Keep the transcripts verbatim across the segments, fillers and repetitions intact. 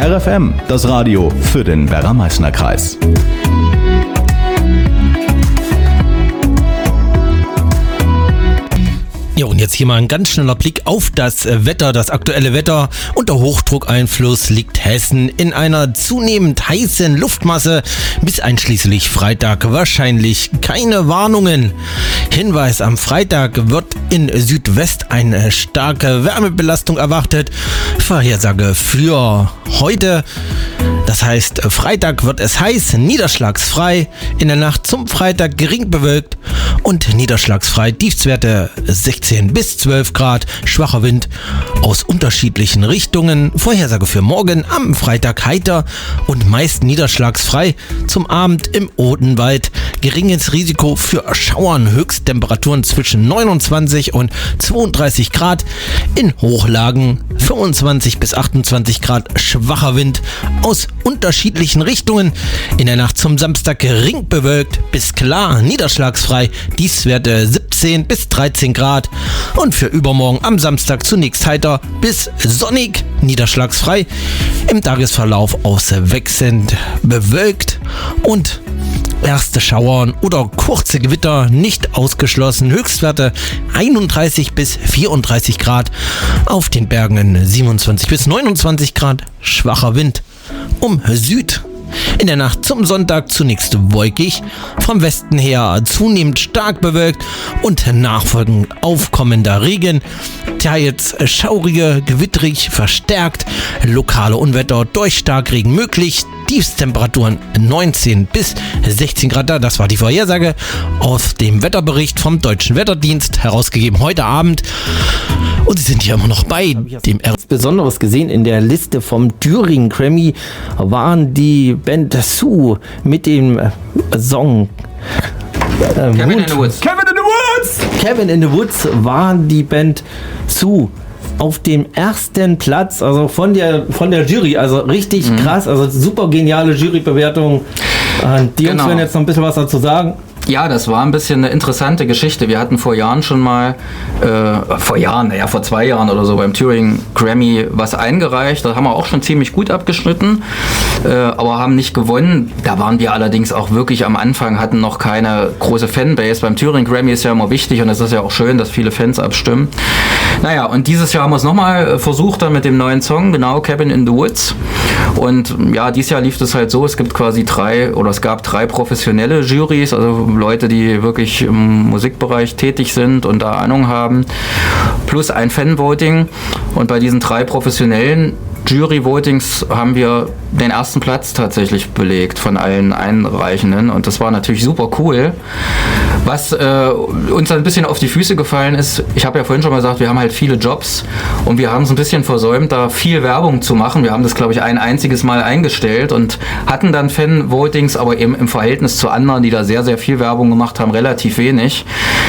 R F M, das Radio für den Werra-Meißner-Kreis. Ja, und jetzt hier mal ein ganz schneller Blick auf das Wetter, das aktuelle Wetter. Unter Hochdruckeinfluss liegt Hessen in einer zunehmend heißen Luftmasse. Bis einschließlich Freitag wahrscheinlich keine Warnungen. Hinweis: Am Freitag wird in Südwest eine starke Wärmebelastung erwartet. Vorhersage für heute: Das heißt, Freitag wird es heiß, niederschlagsfrei. In der Nacht zum Freitag gering bewölkt und niederschlagsfrei. Tiefstwerte sechzehn bis zwölf Grad, schwacher Wind aus unterschiedlichen Richtungen. Vorhersage für morgen: am Freitag heiter und meist niederschlagsfrei. Zum Abend im Odenwald geringes Risiko für Schauern. Höchsttemperaturen zwischen neunundzwanzig und zweiunddreißig Grad. In Hochlagen fünfundzwanzig bis achtundzwanzig Grad, schwacher Wind aus unterschiedlichen Richtungen. In der Nacht zum Samstag gering bewölkt bis klar, niederschlagsfrei. Tiefstwerte siebzehn bis dreizehn Grad. Und für übermorgen am Samstag zunächst heiter bis sonnig, niederschlagsfrei. Im Tagesverlauf auswechselnd bewölkt und erste Schauern oder kurze Gewitter nicht ausgeschlossen. Höchstwerte einunddreißig bis vierunddreißig Grad. Auf den Bergen siebenundzwanzig bis neunundzwanzig Grad. Schwacher Wind um Süd. In der Nacht zum Sonntag zunächst wolkig, vom Westen her zunehmend stark bewölkt und nachfolgend aufkommender Regen. Teils schaurige, gewitterig, verstärkt, lokale Unwetter durch Starkregen möglich. Tiefstemperaturen neunzehn bis sechzehn Grad. Das war die Vorhersage aus dem Wetterbericht vom Deutschen Wetterdienst, herausgegeben heute Abend. Und Sie sind hier immer noch bei dem R. Besonderes gesehen in der Liste vom Thüringen Grammy waren die Band Sue mit dem Song äh, Kevin Mood. in the Woods. Kevin in the Woods! Kevin in the Woods waren die Band Sue auf dem ersten Platz, also von der von der Jury, also richtig mhm. krass, also super geniale Jurybewertung. Äh, die genau. Jungs werden jetzt noch ein bisschen was dazu sagen. Ja, das war ein bisschen eine interessante Geschichte. Wir hatten vor Jahren schon mal, äh, vor Jahren, naja, vor zwei Jahren oder so beim Thüringen Grammy was eingereicht. Da haben wir auch schon ziemlich gut abgeschnitten, äh, aber haben nicht gewonnen. Da waren wir allerdings auch wirklich am Anfang, hatten noch keine große Fanbase. Beim Thüringen Grammy ist ja immer wichtig und es ist ja auch schön, dass viele Fans abstimmen. Naja, und dieses Jahr haben wir es nochmal versucht dann mit dem neuen Song, genau, Cabin in the Woods. Und ja, dieses Jahr lief es halt so, es gibt quasi drei, oder es gab drei professionelle Jurys, also Leute, die wirklich im Musikbereich tätig sind und da Ahnung haben, plus ein Fanvoting. Und bei diesen drei professionellen Jury-Votings haben wir den ersten Platz tatsächlich belegt von allen Einreichenden und das war natürlich super cool. Was äh, uns ein bisschen auf die Füße gefallen ist, ich habe ja vorhin schon mal gesagt, wir haben halt viele Jobs und wir haben es ein bisschen versäumt, da viel Werbung zu machen. Wir haben das, glaube ich, ein einziges Mal eingestellt und hatten dann Fan-Votings, aber eben im Verhältnis zu anderen, die da sehr, sehr viel Werbung gemacht haben, relativ wenig.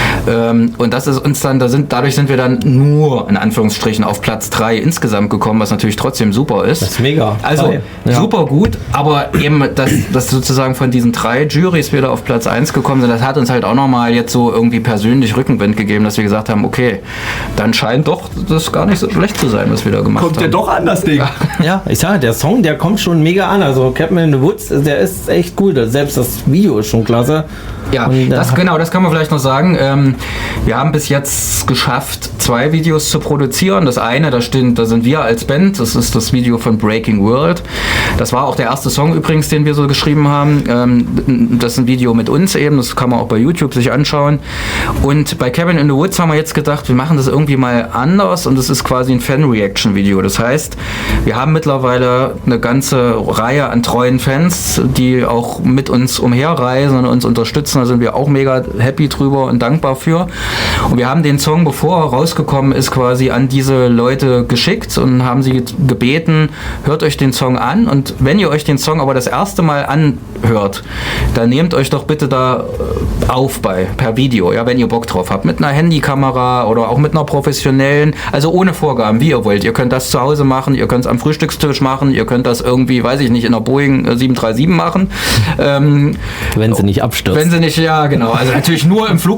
Ähm, und das ist uns dann, da sind, dadurch sind wir dann nur in Anführungsstrichen auf Platz drei insgesamt gekommen, was natürlich trotzdem super ist. Das ist mega. Also ja. super gut, aber eben, dass, dass sozusagen von diesen drei Jurys wieder auf Platz eins gekommen sind, das hat uns halt auch nochmal jetzt so irgendwie persönlich Rückenwind gegeben, dass wir gesagt haben, okay, dann scheint doch das gar nicht so schlecht zu sein, was wir da gemacht kommt haben. Kommt ja doch an, das Ding. Ja, ich sage, der Song, der kommt schon mega an. Also Cabin in the Woods, der ist echt cool. Selbst das Video ist schon klasse. Ja, und, das, genau, das kann man vielleicht noch sagen. Ähm, wir haben bis jetzt geschafft, zwei Videos zu produzieren. Das eine, da, steht, da sind wir als Band, das ist das Video von Breaking World. Das war auch der erste Song übrigens, den wir so geschrieben haben. Ähm, das ist ein Video mit uns eben, das kann man auch bei YouTube sich anschauen. Und bei Cabin in the Woods haben wir jetzt gedacht, wir machen das irgendwie mal anders und das ist quasi ein Fan-Reaction-Video. Das heißt, wir haben mittlerweile eine ganze Reihe an treuen Fans, die auch mit uns umherreisen und uns unterstützen. Da sind wir auch mega happy drüber und dankbar für. Und wir haben den Song, bevor er rausgekommen ist, quasi an diese Leute geschickt und haben sie gebeten, hört euch den Song an und wenn ihr euch den Song aber das erste Mal anhört, dann nehmt euch doch bitte da auf bei, per Video, ja, wenn ihr Bock drauf habt, mit einer Handykamera oder auch mit einer professionellen, also ohne Vorgaben, wie ihr wollt. Ihr könnt das zu Hause machen, ihr könnt es am Frühstückstisch machen, ihr könnt das irgendwie, weiß ich nicht, in einer Boeing sieben drei sieben machen. Ähm, wenn sie nicht abstürzt. Wenn sie nicht, ja genau, also natürlich nur im Flugmodus,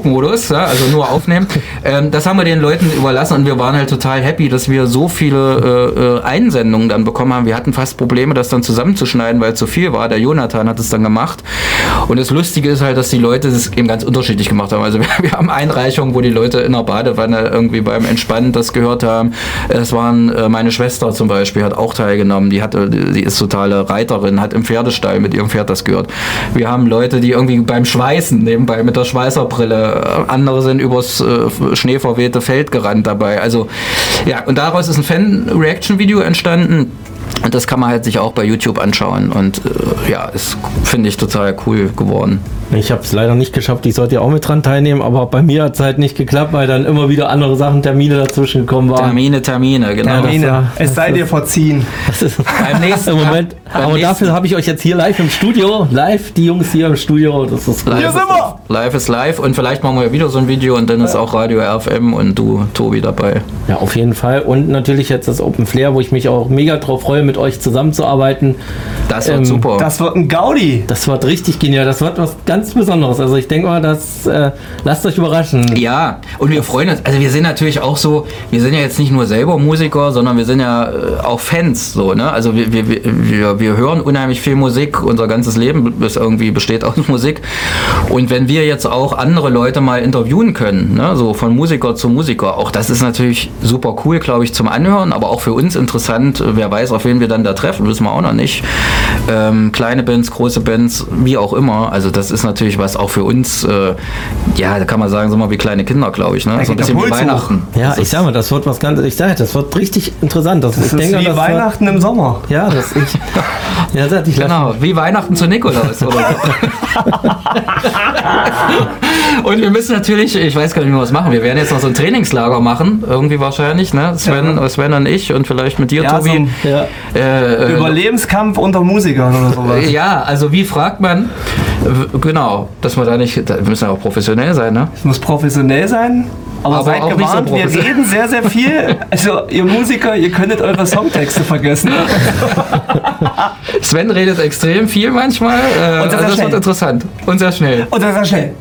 ja, also nur aufnehmen. Ähm, das haben wir den Leuten überlassen und wir waren halt total happy, dass wir so viele äh, Einsendungen dann bekommen haben. Wir hatten fast Probleme, das dann zusammenzuschneiden, weil es zu viel war. Der Jonathan hat es dann gemacht. Und das Lustige ist halt, dass die Leute es eben ganz unterschiedlich gemacht haben. Also wir, wir haben Einreichungen, wo die Leute in der Badewanne irgendwie beim Entspannen das gehört haben. Es waren äh, meine Schwester zum Beispiel, hat auch teilgenommen. Die hatte, die ist totale Reiterin, hat im Pferdestall mit ihrem Pferd das gehört. Wir haben Leute, die irgendwie beim Schweißen nebenbei mit der Schweißerbrille, andere sind übers äh, schneeverwehte Feld gerannt dabei. Also ja, und daraus ist ein Fan-Reaction-Video entstanden. Und das kann man halt sich auch bei YouTube anschauen und äh, ja, ist, finde ich, total cool geworden. Ich habe es leider nicht geschafft, ich sollte ja auch mit dran teilnehmen, aber bei mir hat es halt nicht geklappt, weil dann immer wieder andere Sachen, Termine dazwischen gekommen waren. Termine, Termine, genau. Termine, war, es sei dir verziehen. Das ist Beim nächsten Moment. beim Aber nächsten, dafür habe ich euch jetzt hier live im Studio, live, die Jungs hier im Studio, das ist live Hier ist, sind wir! Live ist live und vielleicht machen wir ja wieder so ein Video und dann ist auch Radio R F M und du, Tobi, dabei. Ja, auf jeden Fall. Und natürlich jetzt das Open Flair, wo ich mich auch mega drauf freue, mit euch zusammenzuarbeiten. Das wird Ähm, super. Das wird ein Gaudi. Das wird richtig genial. Das wird was ganz Besonderes. Also ich denke mal, das äh, lasst euch überraschen. Ja, und wir freuen uns, also wir sind natürlich auch so, wir sind ja jetzt nicht nur selber Musiker, sondern wir sind ja äh, auch Fans, so, ne? Also wir, wir, wir, wir hören unheimlich viel Musik, unser ganzes Leben ist irgendwie besteht aus Musik. Und wenn wir jetzt auch andere Leute mal interviewen können, ne? So von Musiker zu Musiker, auch das ist natürlich super cool, glaube ich, zum Anhören, aber auch für uns interessant, wer weiß, auf wen wir dann da treffen, wissen wir auch noch nicht. Ähm, kleine Bands, große Bands, wie auch immer, also das ist natürlich was auch für uns, äh, ja, da kann man sagen, so mal wie kleine Kinder, glaube ich, ne? Da So ein geht der bisschen wie Puls hoch. Weihnachten. Ja, Das ich ist- sag mal, das wird was ganz, ich sag, das wird richtig interessant. Das, Das ich ist denke, wie das Weihnachten im Sommer. Wird, ja, das ich, ja, das, ich lass- Genau, wie Weihnachten zu Nikolaus. Oder so. Und wir müssen natürlich, ich weiß gar nicht, wie wir was machen. Wir werden jetzt noch so ein Trainingslager machen, irgendwie wahrscheinlich, ne? Sven, Ja. Sven und ich und vielleicht mit dir, Ja, so Tobi. ein ja. äh, äh, Überlebenskampf unter Musikern oder sowas. ja, also wie fragt man, w- genau, dass man da nicht, da, wir müssen ja auch professionell sein, ne? Es muss professionell sein, aber, Aber seid auch nicht so gewarnt, wir professionell. reden sehr, sehr viel. Also ihr Musiker, ihr könntet eure Songtexte vergessen. Sven redet extrem viel manchmal, äh, Und sehr also das schnell. wird interessant und sehr schnell. Und das war schnell.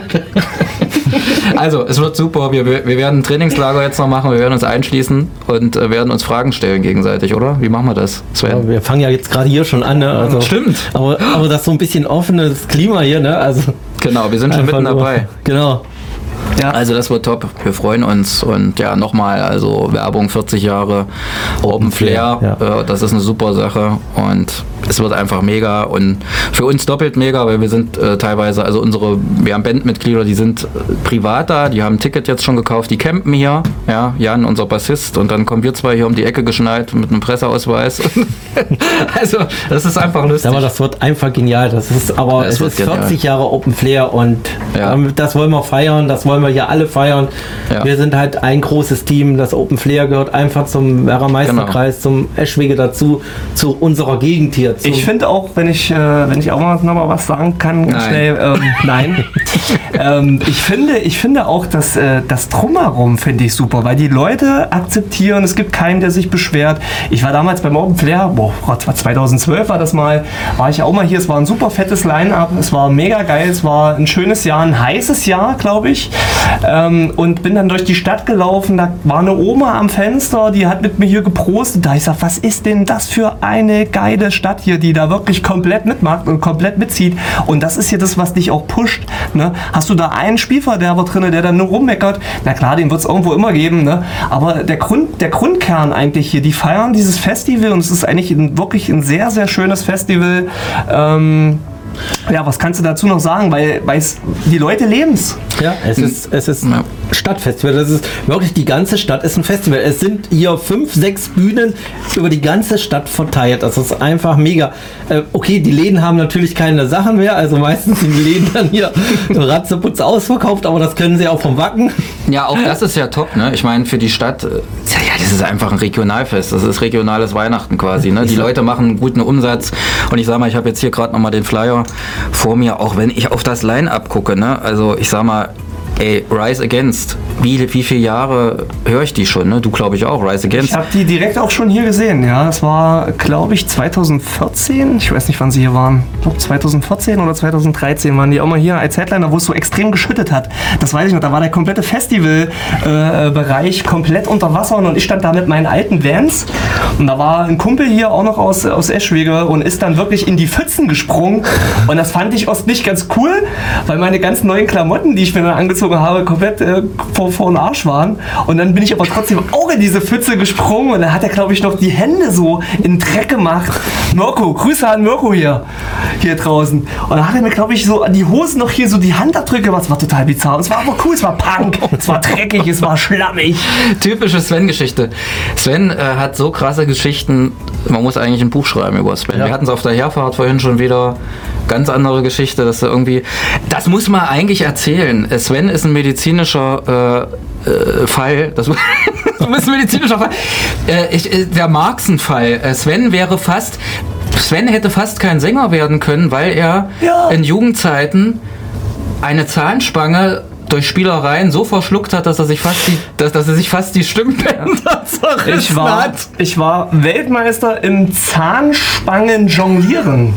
Also, es wird super. Wir, wir werden ein Trainingslager jetzt noch machen. Wir werden uns einschließen und äh, werden uns Fragen stellen gegenseitig, oder? Wie machen wir das, Sven? Ja, wir fangen ja jetzt gerade hier schon an, ne? Also, Stimmt. Aber, aber das so ein bisschen offenes Klima hier, ne? Also Genau, wir sind schon einfach mitten nur- dabei. Genau. Ja. Also das wird top. Wir freuen uns. Und ja, nochmal, also Werbung vierzig Jahre, Open Flair, Ja. äh, das ist eine super Sache. Und es wird einfach mega. Und für uns doppelt mega, weil wir sind äh, teilweise, also unsere, wir haben Bandmitglieder, die sind äh, privat da, die haben ein Ticket jetzt schon gekauft, die campen hier. Ja, Jan, unser Bassist. Und dann kommen wir zwei hier um die Ecke geschneit mit einem Presseausweis. Also, das ist einfach lustig. Aber das wird einfach genial. Das ist aber Das es wird ist genial. vierzig Jahre Open Flair und Ja. ähm, das wollen wir feiern, das wollen wir hier alle feiern. Ja. Wir sind halt ein großes Team. Das Open Flair gehört einfach zum Werra-Meisterkreis, zum Eschwege dazu, zu unserer Gegend hier. Zum Ich finde auch, wenn ich, äh, wenn ich auch mal noch mal was sagen kann, ganz Nein. schnell, ähm, nein. ähm, ich finde, ich finde auch, dass äh, das Drumherum finde ich super, weil die Leute akzeptieren, es gibt keinen, der sich beschwert. Ich war damals beim Open Flair, boah, Gott, war zweitausendzwölf war das mal, war ich auch mal hier, es war ein super fettes Line-Up, es war mega geil, es war ein schönes Jahr, ein heißes Jahr, glaube ich. Ähm, und bin dann durch die Stadt gelaufen, da war eine Oma am Fenster, die hat mit mir hier geprostet, da ich sag, was ist denn das für eine geile Stadt hier, die da wirklich komplett mitmacht und komplett mitzieht. Und das ist hier das, was dich auch pusht. Ne? Hast du da einen Spielverderber drin, der dann nur rummeckert? Na klar, den wird es irgendwo immer geben. Ne? Aber der, Grund, der Grundkern eigentlich hier, die feiern dieses Festival und es ist eigentlich ein, wirklich ein sehr, sehr schönes Festival. Ähm, ja, was kannst du dazu noch sagen? Weil, weil es, die Leute leben es. Ja, es ist, es ist Ja. Stadtfestival. Das ist wirklich, die ganze Stadt ist ein Festival. Es sind hier fünf, sechs Bühnen über die ganze Stadt verteilt. Das ist einfach mega. Äh, okay, die Läden haben natürlich keine Sachen mehr. Also meistens sind die Läden dann hier ratzeputz ausverkauft, aber das können sie auch vom Wacken. Ja, auch das ist ja top, ne? Ich meine, für die Stadt, äh, ja, das ist einfach ein Regionalfest. Das ist regionales Weihnachten quasi, ne? Die Leute machen einen guten Umsatz. Und ich sag mal, ich habe jetzt hier gerade nochmal den Flyer vor mir, auch wenn ich auf das Line-Up gucke, ne? Also ich sag mal, ey, Rise Against, wie, wie viele Jahre höre ich die schon, ne? Du glaube ich auch, Rise Against. Ich habe die direkt auch schon hier gesehen, ja. Das war, glaube ich, zwanzig vierzehn. Ich weiß nicht, wann sie hier waren. Ich glaube, zwanzig vierzehn oder zwanzig dreizehn waren die auch mal hier als Headliner, wo es so extrem geschüttet hat. Das weiß ich noch. Da war der komplette Festivalbereich äh, komplett unter Wasser und ich stand da mit meinen alten Vans. Und da war ein Kumpel hier auch noch aus, aus Eschwege und ist dann wirklich in die Pfützen gesprungen. Und das fand ich oft nicht ganz cool, weil meine ganz neuen Klamotten, die ich mir dann angezogen habe, komplett äh, vor, vor den Arsch waren. Und dann bin ich aber trotzdem auch in diese Pfütze gesprungen und dann hat er, glaube ich, noch die Hände so in den Dreck gemacht. Mirko, Grüße an Mirko hier, hier draußen. Und dann hat er mir, glaube ich, so an die Hosen noch hier so die Handabdrücke gemacht. Es war total bizarr. Es war aber cool, es war Punk, es war dreckig, es war schlammig. Typische Sven-Geschichte. Sven äh, hat so krasse Geschichten, man muss eigentlich ein Buch schreiben über Sven. Ja. Wir hatten es auf der Herfahrt vorhin schon wieder, ganz andere Geschichte, dass er irgendwie, das muss man eigentlich erzählen. Sven ist ein medizinischer äh, äh, Fall, das ist ein medizinischer Fall. Äh, ich, der Marxen-Fall. Äh, Sven wäre fast, Sven hätte fast kein Sänger werden können, weil er ja. in Jugendzeiten eine Zahnspange durch Spielereien so verschluckt hat, dass er sich fast die, dass, dass er sich fast die Stimmbänder zerrissen ich war, hat. Ich war Weltmeister im Zahnspangen-Jonglieren.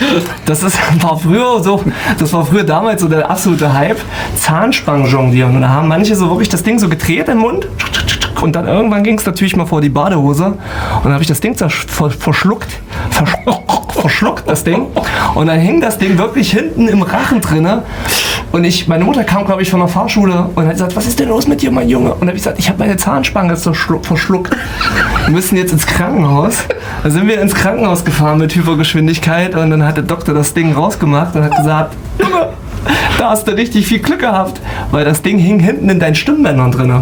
Das ist, war früher so, das war früher damals so der absolute Hype, Zahnspangen-Jonglieren. Und da haben manche so wirklich das Ding so gedreht im Mund. Und dann irgendwann ging es natürlich mal vor die Badehose. Und dann habe ich das Ding verschluckt. Verschluckt, verschluckt das Ding. Und dann hing das Ding wirklich hinten im Rachen drinne. Und ich, meine Mutter kam, glaube ich, von der Fahrschule und hat gesagt, was ist denn los mit dir, mein Junge? Und dann habe ich gesagt, ich habe meine Zahnspange verschluckt. Wir müssen jetzt ins Krankenhaus. Da sind wir ins Krankenhaus gefahren mit Hypergeschwindigkeit und dann hat der Doktor das Ding rausgemacht und hat gesagt, Junge, da hast du richtig viel Glück gehabt, weil das Ding hing hinten in deinen Stimmbändern drin.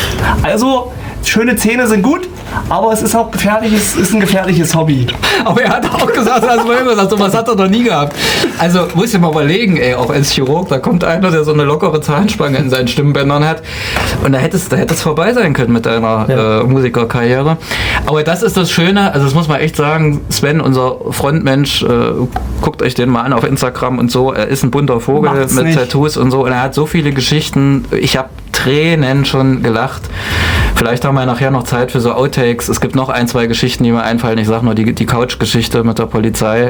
Also, schöne Zähne sind gut, aber es ist auch gefährliches, ist ein gefährliches Hobby. Aber er hat auch gesagt, also gesagt, sowas hat er noch nie gehabt. Also muss ich mal überlegen, ey, auch als Chirurg, da kommt einer, der so eine lockere Zahnspange in seinen Stimmbändern hat und da hätte es da hätte es vorbei sein können mit deiner ja. äh, Musikerkarriere. Aber das ist das Schöne, also das muss man echt sagen, Sven, unser Frontmensch, äh, guckt euch den mal an auf Instagram und so, er ist ein bunter Vogel Macht's mit nicht. Tattoos und so und er hat so viele Geschichten, ich habe Tränen schon gelacht. Vielleicht haben wir nachher noch Zeit für so Outtakes. Es gibt noch ein, zwei Geschichten, die mir einfallen. Ich sag nur die, die Couch-Geschichte mit der Polizei.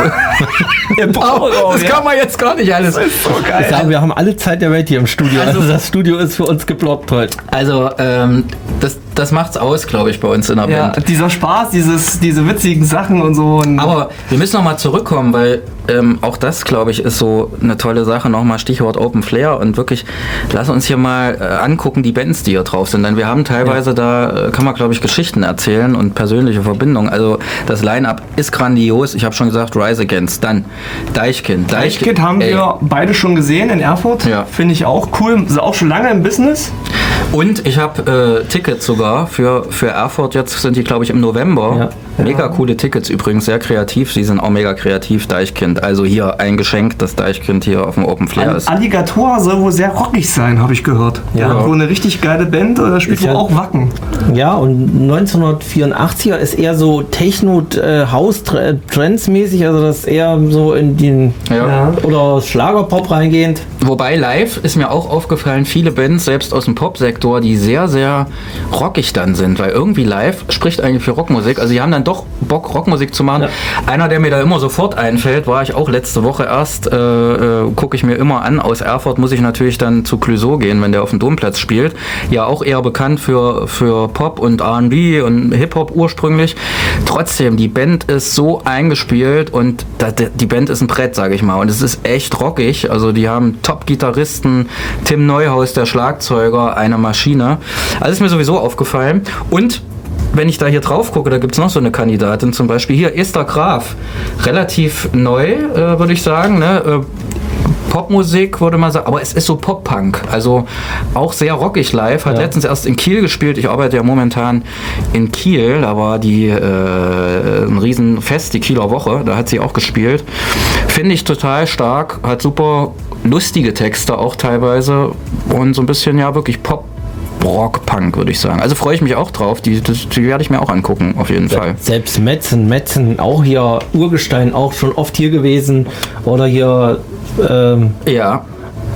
oh, das kann man jetzt gar nicht alles. Das ist so geil. Ich sage, wir haben alle Zeit der Welt hier im Studio. Also, also das Studio ist für uns geblockt heute. Also ähm, das, das macht's aus, glaube ich, bei uns in der ja, Band. Dieser Spaß, dieses, diese witzigen Sachen und so. Und aber wir müssen noch mal zurückkommen, weil ähm, auch das, glaube ich, ist so eine tolle Sache. Nochmal Stichwort Open Flair und wirklich, lass uns hier mal äh, angucken, die Bands, die hier drauf sind. Denn wir haben teilweise, ja. da äh, kann man, glaube ich, Geschichten erzählen und persönliche Verbindungen. Also das Line-Up ist grandios. Ich habe schon gesagt, Rise Against. Dann Deichkind. Deichkind, Deichkind haben ey. wir beide schon gesehen in Erfurt. Ja. Finde ich auch cool. Ist auch schon lange im Business. Und ich habe äh, Tickets sogar für, für Erfurt. Jetzt sind die, glaube ich, im November. Ja. Mega coole Tickets übrigens, sehr kreativ. Sie sind auch mega kreativ, Deichkind. Also hier ein Geschenk, dass Deichkind hier auf dem Open Flair ist. Alligator soll wohl sehr rockig sein, habe ich gehört. Ja. Ja, wohl eine richtig geile Band, da spielt wohl auch Wacken. Ja, und neunzehnhundertvierundachtziger ist eher so Techno-House-Trends-mäßig, also das ist eher so in den ja. oder Schlagerpop reingehend. Wobei live ist mir auch aufgefallen, viele Bands, selbst aus dem Popsektor, die sehr, sehr rockig dann sind, weil irgendwie live spricht eigentlich für Rockmusik. Also die haben dann doch Bock, Rockmusik zu machen. Ja. Einer, der mir da immer sofort einfällt, war ich auch letzte Woche erst, äh, äh, gucke ich mir immer an. Aus Erfurt muss ich natürlich dann zu Clouseau gehen, wenn der auf dem Domplatz spielt. Ja, auch eher bekannt für, für Pop und R and B und Hip-Hop ursprünglich. Trotzdem, die Band ist so eingespielt und da, die Band ist ein Brett, sage ich mal. Und es ist echt rockig. Also die haben Top-Gitarristen, Tim Neuhaus, der Schlagzeuger, eine Maschine. Also ist mir sowieso aufgefallen. Und wenn ich da hier drauf gucke, da gibt es noch so eine Kandidatin, zum Beispiel hier Esther Graf, relativ neu, äh, würde ich sagen, ne? äh, Popmusik, würde man sagen, aber es ist so Pop-Punk, also auch sehr rockig live, hat ja. letztens erst in Kiel gespielt, ich arbeite ja momentan in Kiel, da war die äh, ein Riesenfest, die Kieler Woche, da hat sie auch gespielt, finde ich total stark, hat super lustige Texte auch teilweise und so ein bisschen ja wirklich Pop Rock, Punk, würde ich sagen. Also freue ich mich auch drauf. Die, die, die werde ich mir auch angucken, auf jeden Fall. Selbst Metzen, Metzen, auch hier Urgestein, auch schon oft hier gewesen. Oder hier, ähm, ja.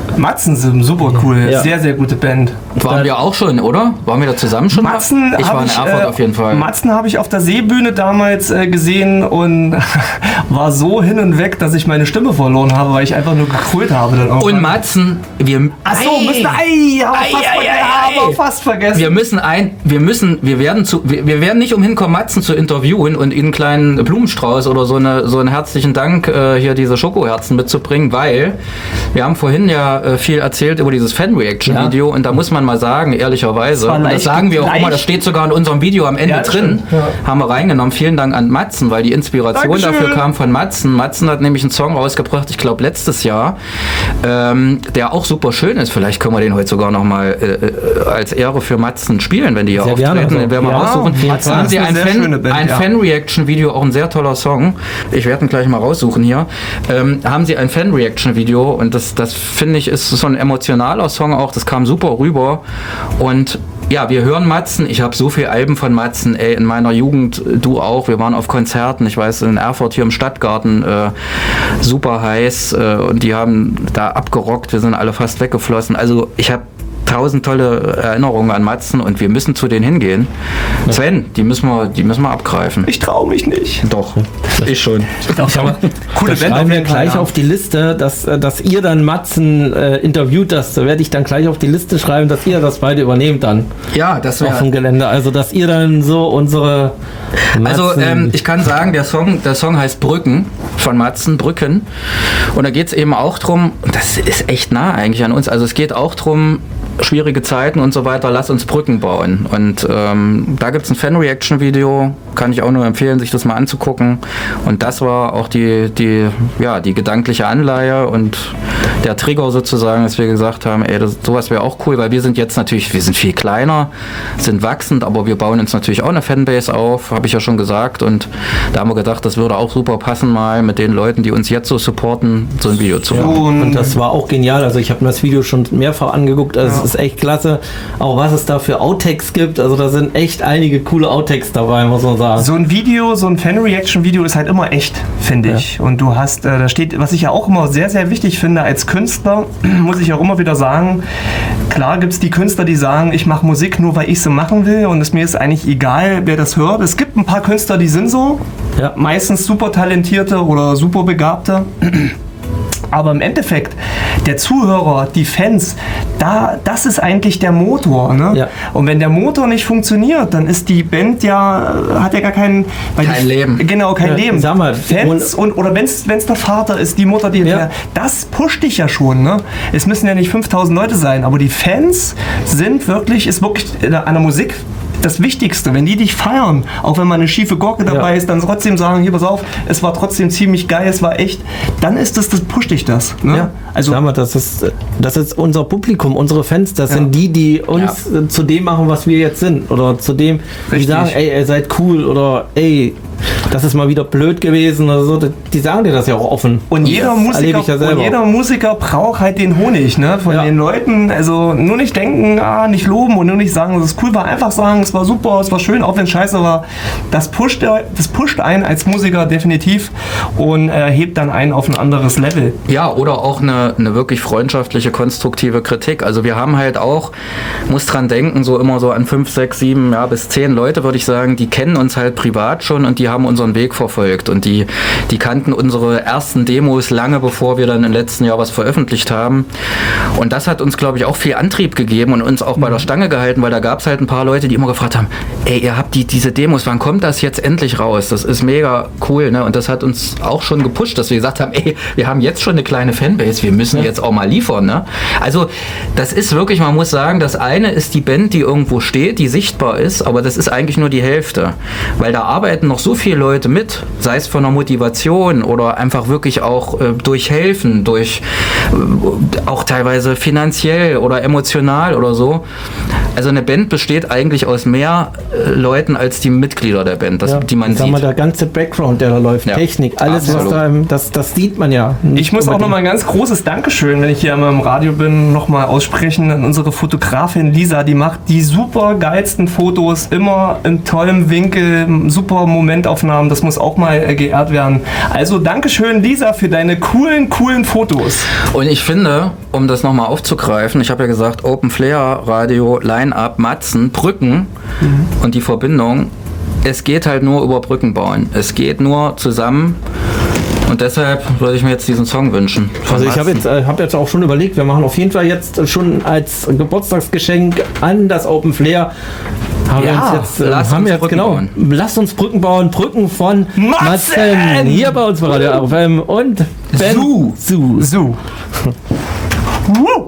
Matzen sind super cool, Ja. sehr, sehr gute Band. Waren wir auch schon, oder? Waren wir da zusammen schon? Matzen mal? Ich hab war in ich, Erfurt äh, auf jeden Fall. Matzen habe ich auf der Seebühne damals äh, gesehen und war so hin und weg, dass ich meine Stimme verloren habe, weil ich einfach nur gekrölt habe. Dann Und Matzen, wir... Achso, Ei! müssen... Ei, haben wir Ei, fast, ei, verge- ei, haben wir ei. fast vergessen. Wir müssen ein, wir müssen, wir werden zu, wir, wir werden nicht umhin kommen, Matzen zu interviewen und ihnen einen kleinen Blumenstrauß oder so eine, so einen herzlichen Dank äh, hier diese Schokoherzen mitzubringen, weil wir haben vorhin ja äh, viel erzählt über dieses Fan-Reaction-Video und da muss man mal sagen, ehrlicherweise, war und das leicht- sagen wir auch leicht- immer, das steht sogar in unserem Video am Ende Ja, das drin, stimmt, ja. haben wir reingenommen. Vielen Dank an Matzen, weil die Inspiration Dankeschön. dafür kam von Matzen. Matzen hat nämlich einen Song rausgebracht, ich glaube letztes Jahr, ähm, der auch super schön ist. Vielleicht können wir den heute sogar noch mal äh, äh, als Ehre für Matzen spielen, wenn die hier Sehr gerne, auftreten. also. Den werden wir Ja, raussuchen. Matzen Da haben ist sie eine ein sehr Fan, schöne Band, ein ja. Fan-Reaction-Video, auch ein sehr toller Song. Ich werde ihn gleich mal raussuchen hier. Ähm, haben sie ein Fan-Reaction-Video und das, das finde ich ist so ein emotionaler Song auch. Das kam super rüber und ja, wir hören Matzen. Ich habe so viele Alben von Matzen. Ey, in meiner Jugend, du auch. Wir waren auf Konzerten. Ich weiß, in Erfurt hier im Stadtgarten. Äh, super heiß. Äh, und die haben da abgerockt. Wir sind alle fast weggeflossen. Also ich habe tausend tolle Erinnerungen an Matzen und wir müssen zu denen hingehen. Sven, die müssen wir, die müssen wir abgreifen. Ich traue mich nicht. Doch, ich schon. Ich habe Coole das Band auf schreiben wir jeden Fall, gleich ja. auf die Liste, dass, äh, dass ihr dann Matzen äh, interviewt, das werde ich dann gleich auf die Liste schreiben, dass ihr das beide übernehmt dann Ja, das auf dem wäre... Gelände. Also dass ihr dann so unsere Also Matzen- ähm, ich kann sagen, der Song, der Song heißt Brücken von Matzen, Brücken. Und da geht es eben auch drum, und das ist echt nah eigentlich an uns, also es geht auch drum, schwierige Zeiten und so weiter, lass uns Brücken bauen. Und ähm, da gibt es ein Fan-Reaction-Video, kann ich auch nur empfehlen, sich das mal anzugucken. Und das war auch die, die, ja, die gedankliche Anleihe und der Trigger sozusagen, dass wir gesagt haben, ey, das, sowas wäre auch cool, weil wir sind jetzt natürlich, wir sind viel kleiner, sind wachsend, aber wir bauen uns natürlich auch eine Fanbase auf, habe ich ja schon gesagt. Und da haben wir gedacht, das würde auch super passen, mal mit den Leuten, die uns jetzt so supporten, so ein Video zu machen. Und das war auch genial. Also ich habe mir das Video schon mehrfach angeguckt. Also es ist echt klasse. Auch was es da für Outtakes gibt. Also da sind echt einige coole Outtakes dabei, muss man sagen. So ein Video, so ein Fan-Reaction-Video ist halt immer echt, finde ich. Und du hast, äh, da steht, was ich ja auch immer sehr, sehr wichtig finde als Künstler, muss ich auch immer wieder sagen, klar gibt es die Künstler, die sagen, ich mache Musik nur, weil ich sie machen will und es mir ist eigentlich egal, wer das hört. Es gibt ein paar Künstler, die sind so, Ja. meistens super talentierte oder super begabte. Aber im Endeffekt, der Zuhörer, die Fans, da, das ist eigentlich der Motor. Ne? Ja. Und wenn der Motor nicht funktioniert, dann ist die Band ja, hat ja gar kein... weil Kein die, Leben. Genau, kein Ja, Leben. sag mal, Fans und, oder wenn es der Vater ist, die Mutter, die... Ja. Das pusht dich ja schon. Ne? Es müssen ja nicht fünftausend Leute sein, aber die Fans sind wirklich, ist wirklich an der Musik das Wichtigste, wenn die dich feiern, auch wenn mal eine schiefe Gurke dabei Ja. ist, dann trotzdem sagen, hier, pass auf, es war trotzdem ziemlich geil, es war echt, dann ist das, das pusht dich das. Ne? Ja, Also, sag mal, das ist, das ist unser Publikum, unsere Fans, das Ja. sind die, die uns äh, zu dem machen, was wir jetzt sind. Oder zu dem, die Richtig. sagen, ey, ihr seid cool oder ey, das ist mal wieder blöd gewesen oder so. Die sagen dir das ja auch offen. und jeder, das Musiker, erlebe ich ja und selber. jeder Musiker braucht halt den Honig, ne? Von Ja. den Leuten. Also nur nicht denken, ah, nicht loben und nur nicht sagen, dass es cool war. Einfach sagen, es war super, es war schön, auch wenn es scheiße war. Das pusht, das pusht einen als Musiker definitiv und äh, hebt dann einen auf ein anderes Level. Ja, oder auch eine, eine wirklich freundschaftliche, konstruktive Kritik. Also wir haben halt auch, muss dran denken, so immer so an fünf, sechs, sieben, ja, bis zehn Leute, würde ich sagen, die kennen uns halt privat schon und die haben unseren Weg verfolgt und die, die kannten unsere ersten Demos lange bevor wir dann im letzten Jahr was veröffentlicht haben. Und das hat uns, glaube ich, auch viel Antrieb gegeben und uns auch bei der Stange gehalten, weil da gab es halt ein paar Leute, die immer gefragt haben, ey, ihr habt die, diese Demos, wann kommt das jetzt endlich raus? Das ist mega cool, ne? Und das hat uns auch schon gepusht, dass wir gesagt haben, ey, wir haben jetzt schon eine kleine Fanbase, wir müssen jetzt auch mal liefern, ne? Also das ist wirklich, man muss sagen, das eine ist die Band, die irgendwo steht, die sichtbar ist, aber das ist eigentlich nur die Hälfte, weil da arbeiten noch so viele Leute mit, sei es von der Motivation oder einfach wirklich auch äh, durch Helfen, durch äh, auch teilweise finanziell oder emotional oder so. Also eine Band besteht eigentlich aus mehr äh, Leuten als die Mitglieder der Band, das, Ja, die man sag sieht. mal, der ganze Background, der da läuft, Ja, Technik, alles, absolut. was da, im- das, das sieht man ja. nicht Ich muss auch unbedingt. nochmal ein ganz großes Dankeschön, wenn ich hier einmal im Radio bin, nochmal aussprechen an unsere Fotografin Lisa. Die macht die super geilsten Fotos, immer in tollem Winkel, super Momentaufnahmen. haben. Das muss auch mal äh, geehrt werden. Also Dankeschön, Lisa, für deine coolen, coolen Fotos. Und ich finde, um das nochmal aufzugreifen, ich habe ja gesagt, Open Flair Radio, Line-Up, Matzen, Brücken mhm. und die Verbindung, es geht halt nur über Brücken bauen. Es geht nur zusammen. Und deshalb würde ich mir jetzt diesen Song wünschen. Also ich habe jetzt, äh, hab jetzt auch schon überlegt, wir machen auf jeden Fall jetzt schon als Geburtstagsgeschenk an das Open Flair. Haben Ja, wir uns jetzt, äh, lasst haben uns wir jetzt Brücken genau. bauen. Lasst uns Brücken bauen, Brücken von Matzen! Matzen. Hier bei uns bei Radio R F M und Ben Su. Su. So.